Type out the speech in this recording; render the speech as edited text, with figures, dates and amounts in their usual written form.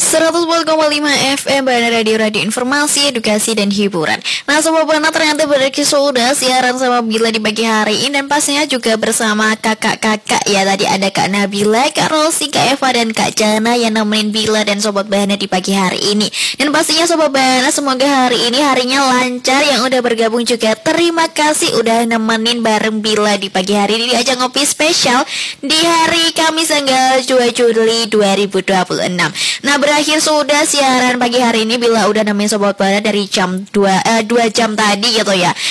104,5 FM Bana Radio Informasi, Edukasi, dan Hiburan. Nah Sobat Bana, ternyata berarti sudah siaran sama Bila di pagi hari ini. Dan pastinya juga bersama kakak-kakak ya. Tadi ada Kak Nabila, Kak Rosi, Kak Eva, dan Kak Jana yang nemenin Bila dan Sobat Bana di pagi hari ini. Dan pastinya Sobat Bana, semoga hari ini harinya lancar. Yang udah bergabung juga terima kasih udah nemenin bareng Bila di pagi hari ini di ajang ngopi spesial di hari Kamis tanggal 2 Juli 2026. Nah berakhir sudah siaran pagi hari ini. Bila udah nemenin Sobat Bana dari jam 2 jam tadi gitu ya.